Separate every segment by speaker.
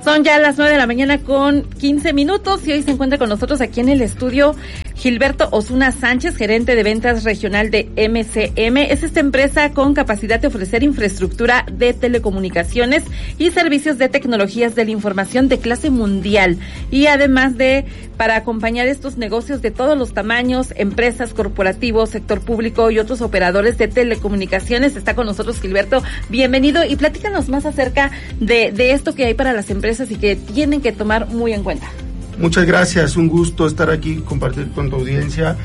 Speaker 1: Son ya las 9:15 a.m. y hoy se encuentra con nosotros aquí en el estudio Gilberto Osuna Sánchez, gerente de ventas regional de MCM. Es esta empresa con capacidad de ofrecer infraestructura de telecomunicaciones y servicios de tecnologías de la información de clase mundial. Y además para acompañar estos negocios de todos los tamaños, empresas, corporativos, sector público y otros operadores de telecomunicaciones. Está con nosotros Gilberto. Bienvenido y platícanos más acerca de esto que hay para las empresas y que tienen que tomar muy en cuenta.
Speaker 2: Muchas gracias, un gusto estar aquí, compartir con tu audiencia.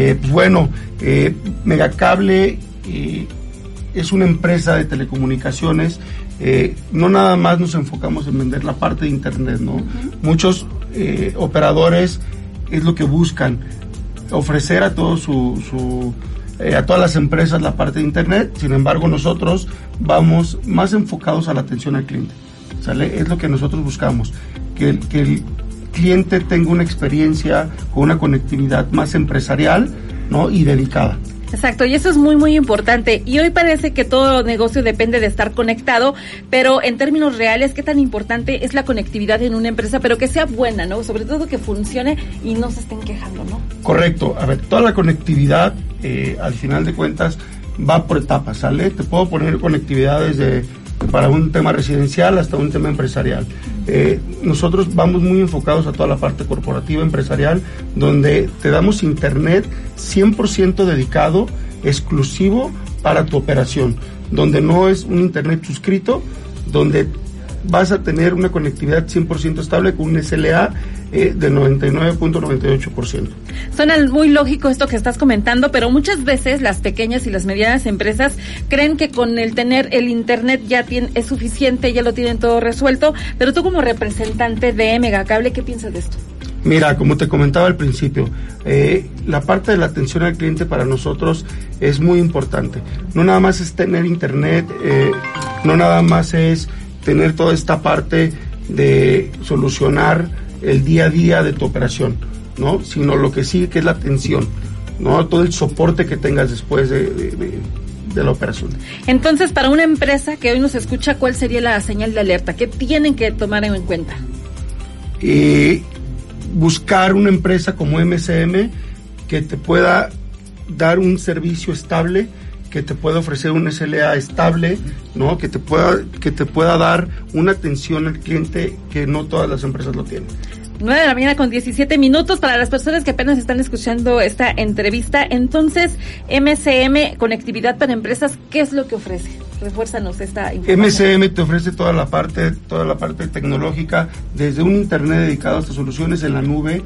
Speaker 2: Megacable es una empresa de telecomunicaciones. No nada más nos enfocamos en vender la parte de internet, ¿no? Muchos operadores es lo que buscan, ofrecer a todos a todas las empresas la parte de internet. Sin embargo, nosotros vamos más enfocados a la atención al cliente, ¿sale? Es lo que nosotros buscamos, que el cliente tenga una experiencia con una conectividad más empresarial, ¿no? Y dedicada.
Speaker 1: Exacto, y eso es muy, muy importante. Y hoy parece que todo negocio depende de estar conectado, pero en términos reales, ¿qué tan importante es la conectividad en una empresa? Pero que sea buena, ¿no? Sobre todo que funcione y no se estén quejando, ¿no?
Speaker 2: Correcto. A ver, toda la conectividad, al final de cuentas, va por etapas, ¿sale? Te puedo poner conectividad desde para un tema residencial hasta un tema empresarial. Nosotros vamos muy enfocados a toda la parte corporativa, empresarial, donde te damos internet 100% dedicado, exclusivo para tu operación, donde no es un internet suscrito, donde vas a tener una conectividad 100% estable con un SLA de 99.98%.
Speaker 1: Suena muy lógico esto que estás comentando, pero muchas veces las pequeñas y las medianas empresas creen que con el tener el internet es suficiente, ya lo tienen todo resuelto, pero tú como representante de Megacable, ¿qué piensas de esto?
Speaker 2: Mira, como te comentaba al principio, la parte de la atención al cliente para nosotros es muy importante. No nada más es tener internet, no nada más es tener toda esta parte de solucionar el día a día de tu operación, ¿no? Sino lo que sigue, que es la atención, ¿no? Todo el soporte que tengas después de la operación.
Speaker 1: Entonces, para una empresa que hoy nos escucha, ¿cuál sería la señal de alerta? ¿Qué tienen que tomar en cuenta?
Speaker 2: Buscar una empresa como MCM que te pueda dar un servicio estable, que te pueda ofrecer un SLA estable, ¿no? Que te pueda dar una atención al cliente que no todas las empresas lo tienen.
Speaker 1: 9:17 a.m. para las personas que apenas están escuchando esta entrevista. Entonces, MCM, conectividad para empresas, ¿qué es lo que ofrece? Refuérzanos esta información.
Speaker 2: MCM te ofrece toda la parte tecnológica, desde un internet dedicado a estas soluciones en la nube,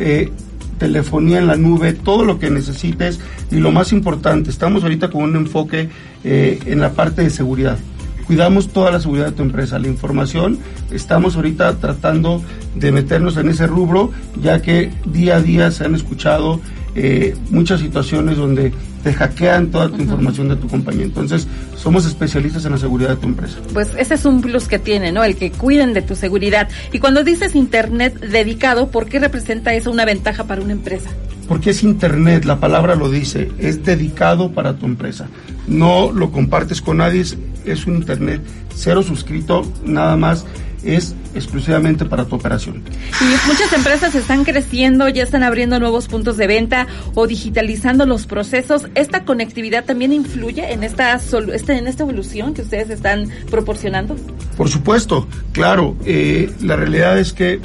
Speaker 2: telefonía en la nube, todo lo que necesites. Y lo más importante, estamos ahorita con un enfoque en la parte de seguridad. Cuidamos toda la seguridad de tu empresa, la información. Estamos ahorita tratando de meternos en ese rubro, ya que día a día se han escuchado muchas situaciones donde te hackean toda tu información de tu compañía. Entonces, somos especialistas en la seguridad de tu empresa.
Speaker 1: Pues ese es un plus que tiene, ¿no? El que cuiden de tu seguridad. Y cuando dices internet dedicado, ¿por qué representa eso una ventaja para una empresa?
Speaker 2: Porque es internet, la palabra lo dice, es dedicado para tu empresa. No lo compartes con nadie, es un internet cero suscrito, nada más, es exclusivamente para tu operación.
Speaker 1: Y muchas empresas están creciendo, ya están abriendo nuevos puntos de venta o digitalizando los procesos. ¿Esta conectividad también influye en esta evolución que ustedes están proporcionando?
Speaker 2: Por supuesto, claro. La realidad es que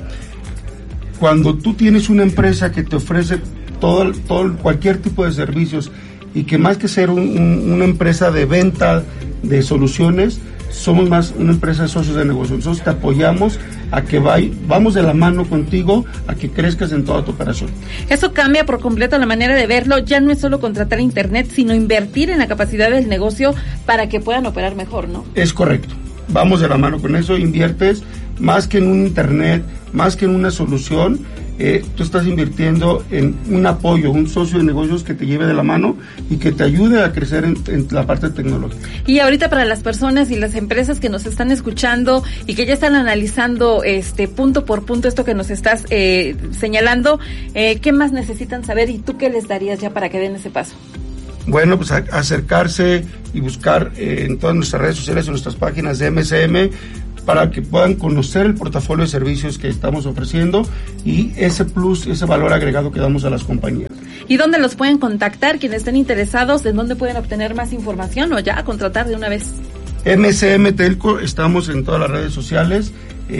Speaker 2: cuando tú tienes una empresa que te ofrece cualquier tipo de servicios y que más que ser una empresa de venta de soluciones, somos más una empresa de socios de negocio. Nosotros te apoyamos a que vamos de la mano contigo a que crezcas en toda tu operación.
Speaker 1: Eso cambia por completo la manera de verlo. Ya no es solo contratar internet, sino invertir en la capacidad del negocio para que puedan operar mejor, ¿no?
Speaker 2: Es correcto. Vamos de la mano con eso, inviertes más que en un internet, más que en una solución. Tú estás invirtiendo en un apoyo, un socio de negocios que te lleve de la mano y que te ayude a crecer en la parte tecnológica.
Speaker 1: Y ahorita para las personas y las empresas que nos están escuchando y que ya están analizando punto por punto esto que nos estás señalando, ¿qué más necesitan saber y tú qué les darías ya para que den ese paso?
Speaker 2: Bueno, pues acercarse y buscar en todas nuestras redes sociales, en nuestras páginas de MCM, para que puedan conocer el portafolio de servicios que estamos ofreciendo y ese plus, ese valor agregado que damos a las compañías.
Speaker 1: ¿Y dónde los pueden contactar quienes estén interesados? ¿En dónde pueden obtener más información o ya contratar de una vez?
Speaker 2: MCM Telco, estamos en todas las redes sociales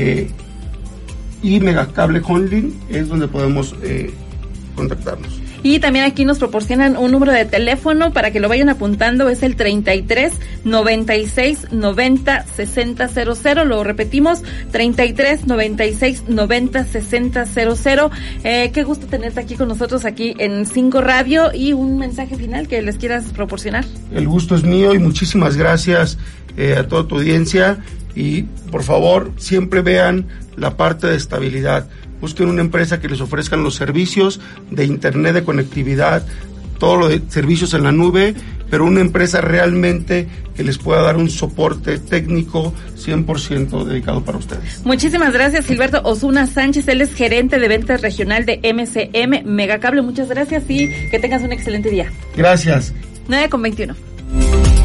Speaker 2: y Megacable Holding es donde podemos contactarnos.
Speaker 1: Y también aquí nos proporcionan un número de teléfono para que lo vayan apuntando, es el 33 96 90 60 00, lo repetimos, 33 96 90 60 00. Qué gusto tenerte aquí con nosotros aquí en 5 Radio, y un mensaje final que les quieras proporcionar.
Speaker 2: El gusto es mío y muchísimas gracias a toda tu audiencia, y por favor siempre vean la parte de estabilidad. Busquen una empresa que les ofrezcan los servicios de internet, de conectividad, todos los servicios en la nube, pero una empresa realmente que les pueda dar un soporte técnico 100% dedicado para ustedes.
Speaker 1: Muchísimas gracias, Gilberto Osuna Sánchez. Él es gerente de ventas regional de MCM Megacable. Muchas gracias y que tengas un excelente día.
Speaker 2: Gracias.
Speaker 1: 9:21.